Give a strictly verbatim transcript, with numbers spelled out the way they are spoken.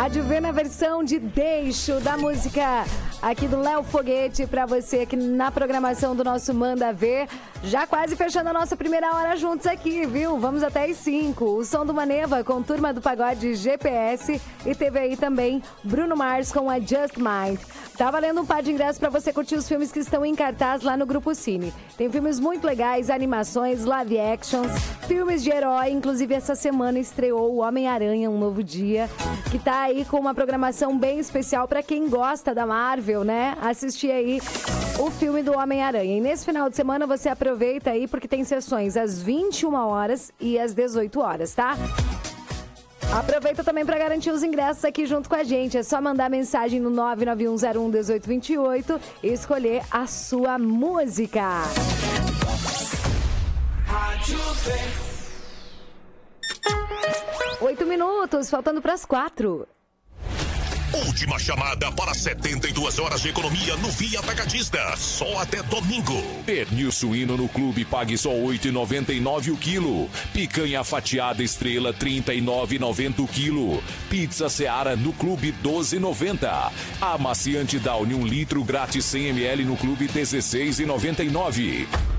Advê na versão de Deixo, da música aqui do Léo Foguete pra você aqui na programação do nosso Manda Ver. Já quase fechando a nossa primeira hora juntos aqui, viu? Vamos até as cinco. O som do Maneva com Turma do Pagode G P S e teve aí também Bruno Mars com a Just Mind. Tá valendo um par de ingressos pra você curtir os filmes que estão em cartaz lá no Grupo Cine. Tem filmes muito legais, animações, live actions, filmes de herói. Inclusive essa semana estreou o Homem-Aranha, Um Novo Dia, que tá aí com uma programação bem especial pra quem gosta da Marvel, né? Assistir aí o filme do Homem-Aranha. E nesse final de semana você aproveita aí porque tem sessões às vinte e uma horas e às dezoito horas, tá? Aproveita também para garantir os ingressos aqui junto com a gente. É só mandar mensagem no nove nove um zero um um oito dois oito e escolher a sua música. Oito minutos, faltando para as quatro. Última chamada para setenta e duas horas de economia no Via Atacadista. Só até domingo. Pernil suíno no clube pague só oito reais e noventa e nove centavos o quilo. Picanha fatiada estrela trinta e nove reais e noventa centavos o quilo. Pizza Seara no clube doze reais e noventa centavos. Amaciante Downy um litro grátis cem mililitros no clube dezesseis reais e noventa e nove centavos.